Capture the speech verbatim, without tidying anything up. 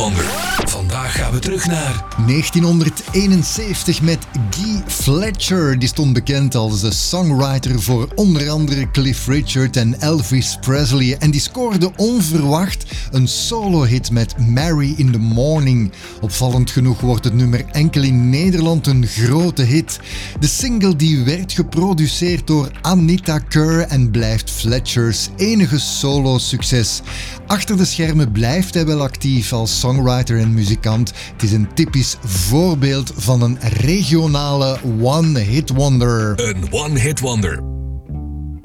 Wonder. Vandaag gaan we terug naar negentienhonderdeenenzeventig met Guy Fletcher. Die stond bekend als de songwriter voor onder andere Cliff Richard en Elvis Presley. En die scoorde onverwacht een solo-hit met Mary in the Morning. Opvallend genoeg wordt het nummer enkel in Nederland een grote hit. De single die werd geproduceerd door Anita Kerr en blijft Fletchers enige solo-succes. Achter de schermen blijft hij wel actief als songwriter en muzikant. Het is een typisch voorbeeld van een regionale one-hit wonder. een one-hit wonder.